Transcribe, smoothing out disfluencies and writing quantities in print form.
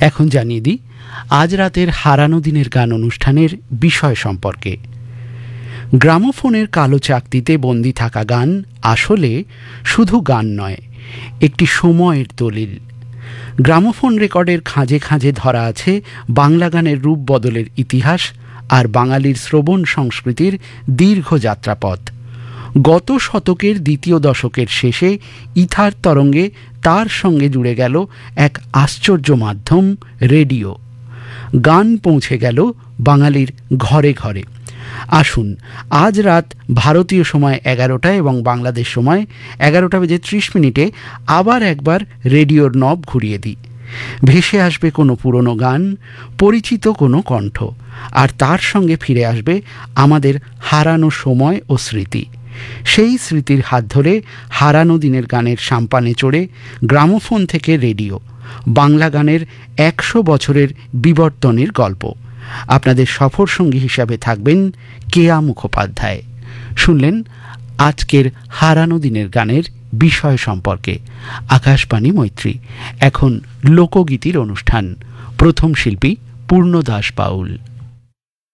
এখন জানিয়ে দিই আজ রাতের হারানো দিনের গান অনুষ্ঠানের বিষয় সম্পর্কে। গ্রামোফোনের কালো চাকতিতে বন্দি থাকা গান আসলে শুধু গান নয়, একটি সময়ের দলিল। গ্রামোফোন রেকর্ডের খাঁজে খাঁজে ধরা আছে বাংলা গানের রূপ বদলের ইতিহাস আর বাঙালির শ্রবণ সংস্কৃতির দীর্ঘ যাত্রাপথ। গত শতকের দ্বিতীয় দশকের শেষে ইথার তরঙ্গে তার সঙ্গে জুড়ে গেল এক আশ্চর্য মাধ্যম, রেডিও। গান পৌঁছে গেল বাঙালির ঘরে ঘরে। আসুন আজ রাত ভারতীয় সময় 11টায় এবং বাংলাদেশ সময় 11:30 আবার একবার রেডিওর নব ঘুরিয়ে দিই। ভেসে আসবে কোনো পুরনো গান, পরিচিত কোনো কণ্ঠ, আর তার সঙ্গে ফিরে আসবে আমাদের হারানো সময় ও স্মৃতি। সেই স্মৃতির হাত ধরে হারানো দিনের গানের সাম্পানে চড়ে গ্রামোফোন থেকে রেডিও, বাংলা গানের 100 বছরের বিবর্তনের গল্প। আপনাদের সফর সঙ্গী হিসাবে থাকবেন কেয়া মুখোপাধ্যায়। শুনলেন আজকের হারানো দিনের গানের বিষয় সম্পর্কে। আকাশবাণী মৈত্রী। এখন লোকগীতির অনুষ্ঠান। প্রথম শিল্পী পূর্ণদাস বাউল।